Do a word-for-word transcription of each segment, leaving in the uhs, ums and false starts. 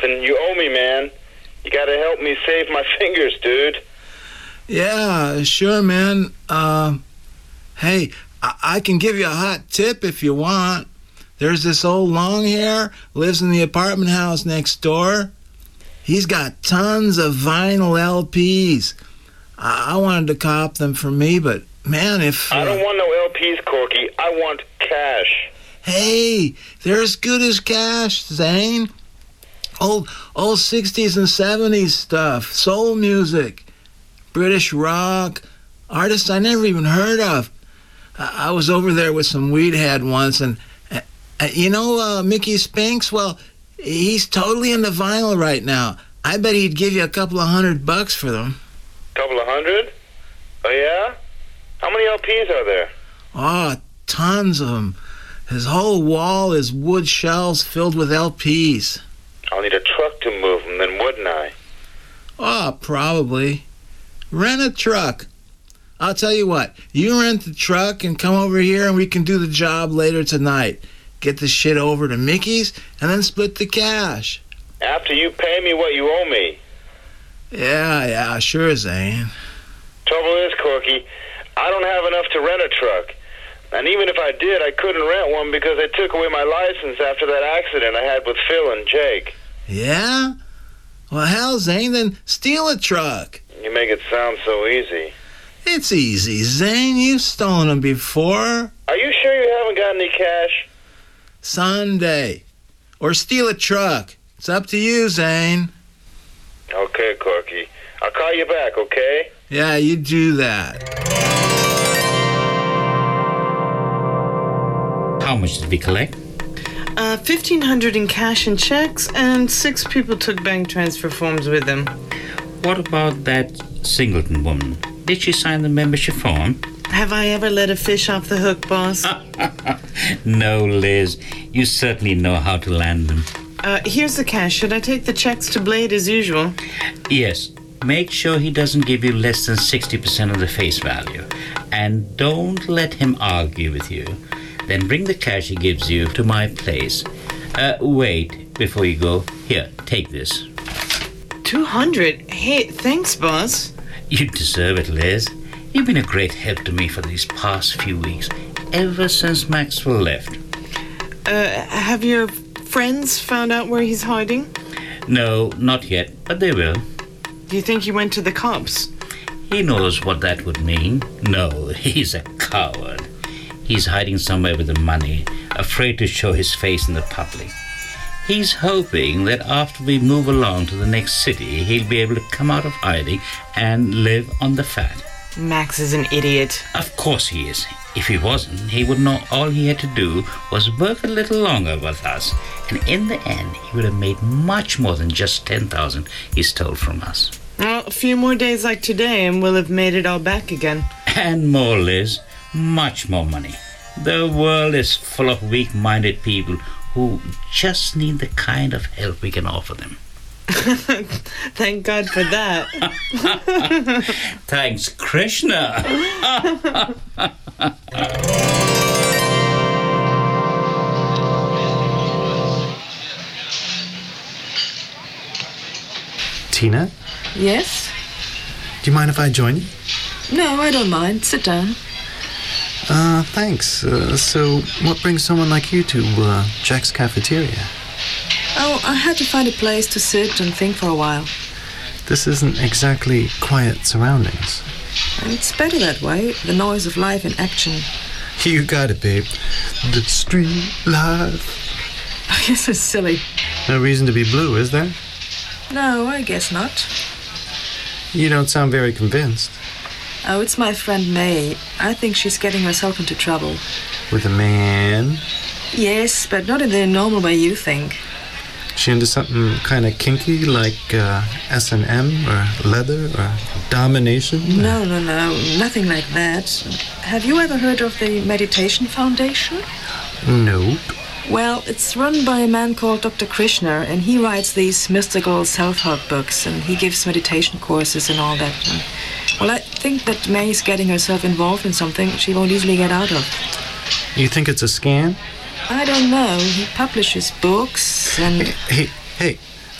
something. You owe me, man. You gotta help me save my fingers, dude. Yeah, sure, man. Uh, hey, I-, I can give you a hot tip if you want. There's this old long hair, lives in the apartment house next door. He's got tons of vinyl L Ps. I, I wanted to cop them for me, but man, if... Uh... I don't want no L Ps, Corky. I want cash. Hey, they're as good as cash, Zane. Old, old sixties and seventies stuff, soul music. British rock, artists I never even heard of. I, I was over there with some weedhead once, and uh, you know uh, Mickey Spinks? Well, he's totally into vinyl right now. I bet he'd give you a couple of hundred bucks for them. Couple of hundred? Oh, yeah? How many L Ps are there? Oh, tons of them. His whole wall is wood shelves filled with L Ps. I'll need a truck to move them, then wouldn't I? Oh, probably. Rent a truck. I'll tell you what, you rent the truck and come over here and we can do the job later tonight. Get the shit over to Mickey's and then split the cash. After you pay me what you owe me. Yeah, yeah, sure, Zane. Trouble is, Corky, I don't have enough to rent a truck. And even if I did, I couldn't rent one because they took away my license after that accident I had with Phil and Jake. Yeah? Well, hell, Zane, then steal a truck. You make it sound so easy. It's easy, Zane. You've stolen them before. Are you sure you haven't got any cash? Sunday. Or steal a truck. It's up to you, Zane. Okay, Corky. I'll call you back, okay? Yeah, you do that. How much did we collect? Uh, fifteen hundred in cash and checks, and six people took bank transfer forms with them. What about that Singleton woman? Did she sign the membership form? Have I ever let a fish off the hook, boss? No, Liz. You certainly know how to land them. Uh, here's the cash. Should I take the checks to Blade as usual? Yes. Make sure he doesn't give you less than sixty percent of the face value. And don't let him argue with you. Then bring the cash he gives you to my place. Uh, wait, before you go. Here, take this. Two hundred? Hey, thanks, boss. You deserve it, Liz. You've been a great help to me for these past few weeks, ever since Maxwell left. Uh, have your friends found out where he's hiding? No, not yet, but they will. Do you think he went to the cops? He knows what that would mean. No, he's a coward. He's hiding somewhere with the money, afraid to show his face in the public. He's hoping that after we move along to the next city, he'll be able to come out of hiding and live on the fat. Max is an idiot. Of course he is. If he wasn't, he would know all he had to do was work a little longer with us. And in the end, he would have made much more than just ten thousand he stole from us. Well, a few more days like today and we'll have made it all back again. And more, Liz. Much more money. The world is full of weak-minded people who just need the kind of help we can offer them. Thank God for that. Thanks, Krishna. Tina? Yes? Do you mind if I join you? No, I don't mind. Sit down. Uh, thanks. Uh, so, what brings someone like you to uh, Jack's cafeteria? Oh, I had to find a place to sit and think for a while. This isn't exactly quiet surroundings. It's better that way, the noise of life in action. You got it, babe. The street life. I guess it's silly. No reason to be blue, is there? No, I guess not. You don't sound very convinced. Oh, it's my friend May. I think she's getting herself into trouble. With a man? Yes, but not in the normal way you think. She into something kind of kinky, like uh, S and M or leather or domination? No, no, no, nothing like that. Have you ever heard of the Meditation Foundation? Nope. Well, it's run by a man called Doctor Krishna, and he writes these mystical self-help books, and he gives meditation courses and all that. And, well, I think that May's getting herself involved in something she won't easily get out of. You think it's a scam? I don't know. He publishes books and... Hey, hey, hey,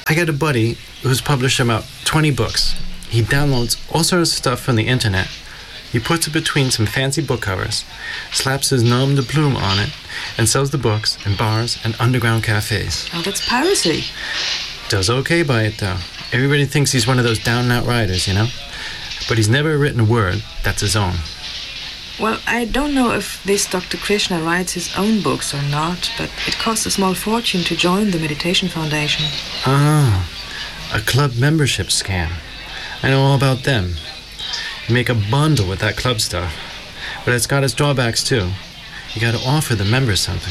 I got a buddy who's published about twenty books. He downloads all sorts of stuff from the internet. He puts it between some fancy book covers, slaps his nom de plume on it, and sells the books in bars and underground cafes. Oh, that's piracy. Does okay by it, though. Everybody thinks he's one of those down-and-out writers, you know? But he's never written a word that's his own. Well, I don't know if this Doctor Krishna writes his own books or not, but it costs a small fortune to join the Meditation Foundation. Ah, a club membership scam. I know all about them. You make a bundle with that club stuff. But it's got its drawbacks, too. You gotta offer the members something.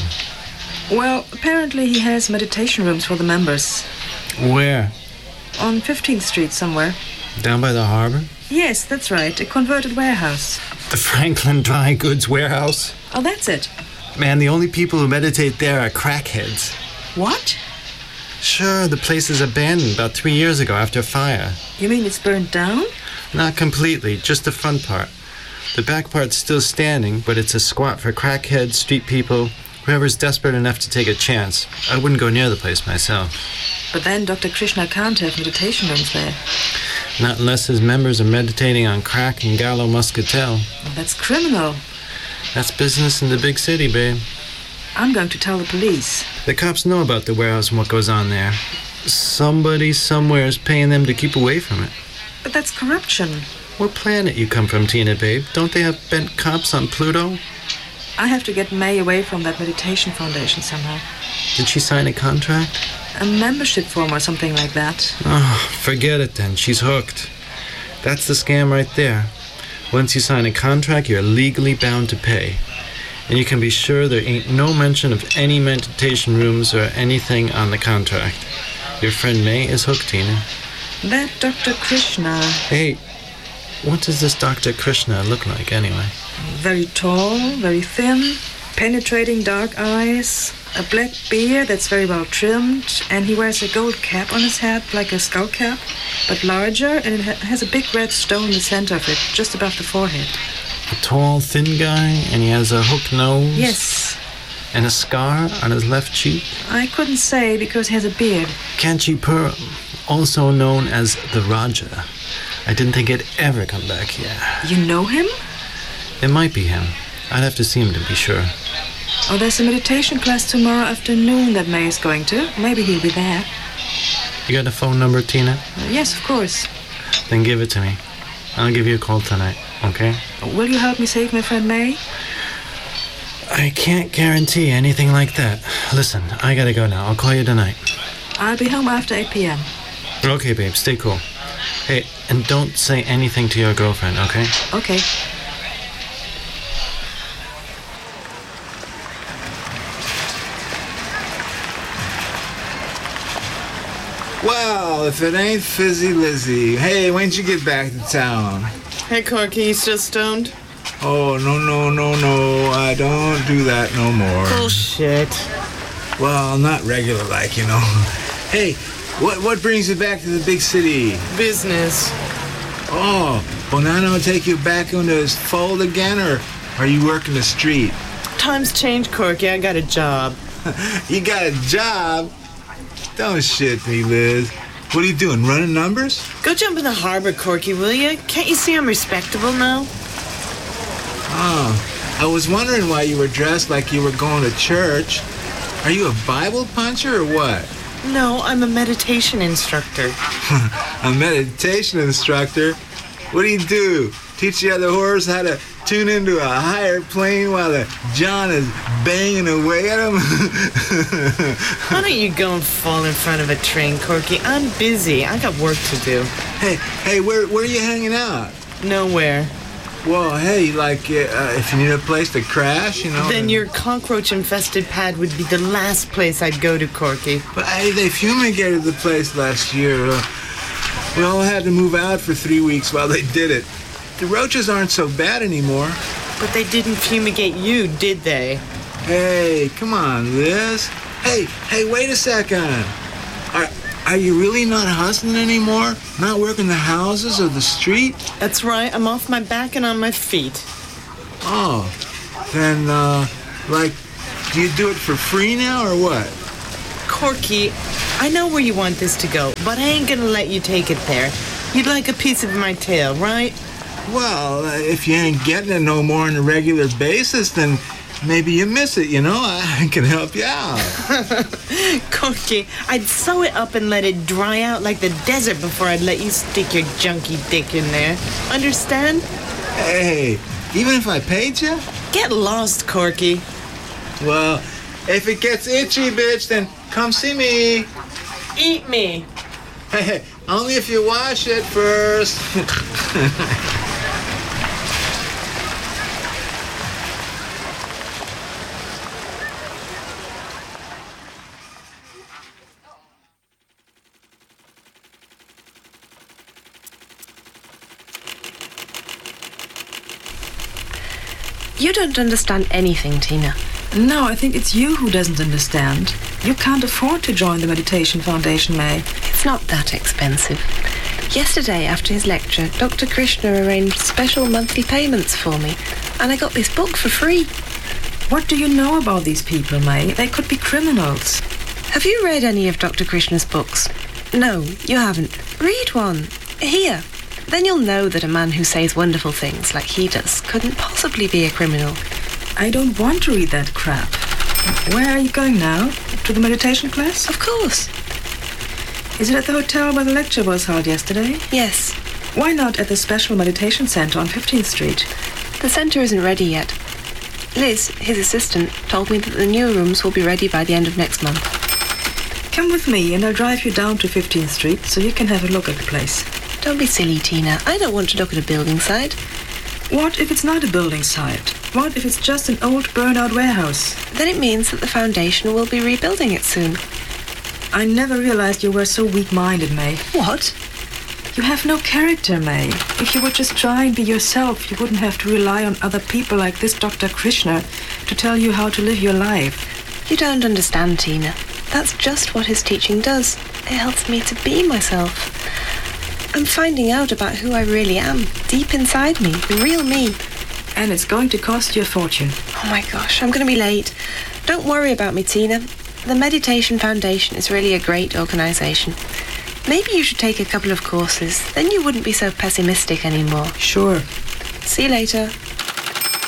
Well, apparently he has meditation rooms for the members. Where? On fifteenth Street somewhere. Down by the harbor? Yes, that's right. A converted warehouse. The Franklin Dry Goods Warehouse? Oh, that's it. Man, the only people who meditate there are crackheads. What? Sure, the place is abandoned about three years ago after a fire. You mean it's burned down? Not completely, just the front part. The back part's still standing, but it's a squat for crackheads, street people, whoever's desperate enough to take a chance. I wouldn't go near the place myself. But then Doctor Krishna can't have meditation rooms there. Not unless his members are meditating on crack and Gallo Muscatel. Well, that's criminal. That's business in the big city, babe. I'm going to tell the police. The cops know about the warehouse and what goes on there. Somebody somewhere is paying them to keep away from it. But that's corruption. What planet you come from, Tina, babe? Don't they have bent cops on Pluto? I have to get May away from that meditation foundation somehow. Did she sign a contract? A membership form or something like that. Oh, forget it then. She's hooked. That's the scam right there. Once you sign a contract, you're legally bound to pay. And you can be sure there ain't no mention of any meditation rooms or anything on the contract. Your friend May is hooked, Tina. That Doctor Krishna. Hey, what does this Doctor Krishna look like anyway? Very tall, very thin, penetrating dark eyes, a black beard that's very well trimmed, and he wears a gold cap on his head, like a skull cap, but larger, and it ha- has a big red stone in the center of it, just above the forehead. A tall, thin guy, and he has a hooked nose? Yes. And a scar on his left cheek? I couldn't say because he has a beard. Kanchipuram, also known as the Raja. I didn't think it'd ever come back here. You know him? It might be him. I'd have to see him to be sure. Oh, there's a meditation class tomorrow afternoon that May is going to. Maybe he'll be there. You got a phone number, Tina? Uh, yes, of course. Then give it to me. I'll give you a call tonight, okay? Will you help me save my friend May? I can't guarantee anything like that. Listen, I gotta go now. I'll call you tonight. I'll be home after eight p.m. Okay, babe. Stay cool. Hey, and don't say anything to your girlfriend, okay? Okay. Well, if it ain't Fizzy Lizzy. Hey, when'd you get back to town? Hey, Corky, you still stoned? Oh, no, no, no, no. I don't do that no more. Bullshit. Well, not regular like, you know. Hey, what what brings you back to the big city? Business. Oh, Bonanno will take you back into his fold again, or are you working the street? Times change, Corky. I got a job. You got a job? Don't shit me, Liz. What are you doing, running numbers? Go jump in the harbor, Corky, will you? Can't you see I'm respectable now? Oh, I was wondering why you were dressed like you were going to church. Are you a Bible puncher or what? No, I'm a meditation instructor. A meditation instructor? What do you do? Teach the other whores how to tune into a higher plane while the John is banging away at them? Why don't you go and fall in front of a train, Corky? I'm busy. I got work to do. Hey, hey, where where are you hanging out? Nowhere. Well, hey, like, uh, if you need a place to crash, you know... Then and- your cockroach-infested pad would be the last place I'd go to, Corky. But, hey, they fumigated the place last year. Uh, we all had to move out for three weeks while they did it. The roaches aren't so bad anymore. But they didn't fumigate you, did they? Hey, come on, Liz. Hey, hey, wait a second. Are, are you really not hustling anymore? Not working the houses or the street? That's right. I'm off my back and on my feet. Oh, then, uh, like, do you do it for free now or what? Corky, I know where you want this to go, but I ain't gonna let you take it there. You'd like a piece of my tail, right? Well, uh, if you ain't getting it no more on a regular basis, then maybe you miss it, you know? I can help you out. Corky, I'd sew it up and let it dry out like the desert before I'd let you stick your junky dick in there. Understand? Hey, even if I paid you? Get lost, Corky. Well, if it gets itchy, bitch, then come see me. Eat me. Hey, only if you wash it first. You don't understand anything, Tina. No, I think it's you who doesn't understand. You can't afford to join the Meditation Foundation, May. It's not that expensive. Yesterday, after his lecture, Doctor Krishna arranged special monthly payments for me, and I got this book for free. What do you know about these people, May? They could be criminals. Have you read any of Doctor Krishna's books? No, you haven't. Read one. Here. Then you'll know that a man who says wonderful things like he does couldn't possibly be a criminal. I don't want to read that crap. Where are you going now? To the meditation class? Of course. Is it at the hotel where the lecture was held yesterday? Yes. Why not at the Special Meditation Center on fifteenth street? The center isn't ready yet. Liz, his assistant, told me that the new rooms will be ready by the end of next month. Come with me and I'll drive you down to fifteenth street so you can have a look at the place. Don't be silly, Tina. I don't want to look at a building site. What if it's not a building site? What if it's just an old burned-out warehouse? Then it means that the foundation will be rebuilding it soon. I never realized you were so weak-minded, May. What? You have no character, May. If you would just try and be yourself, you wouldn't have to rely on other people like this Doctor Krishna to tell you how to live your life. You don't understand, Tina. That's just what his teaching does. It helps me to be myself. I'm finding out about who I really am, deep inside me, the real me. And it's going to cost you a fortune. Oh my gosh, I'm going to be late. Don't worry about me, Tina. The Meditation Foundation is really a great organisation. Maybe you should take a couple of courses, then you wouldn't be so pessimistic anymore. Sure. See you later.